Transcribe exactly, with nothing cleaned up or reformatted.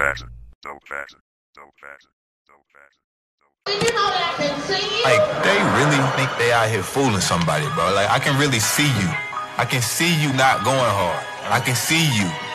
fashion, dope fashion, dope fashion, dope fashion. Did you know that I can see? Like, they really think they out here fooling somebody, bro. Like, I can really see you. I can see you not going hard. I can see you.